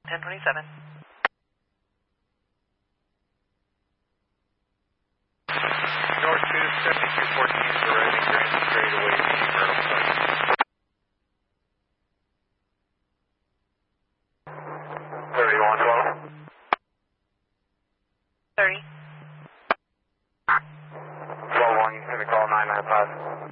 1027. North 27214 is arriving Grand straight away to Myrtle Park. 3112. 30. 12-1, you can call 995.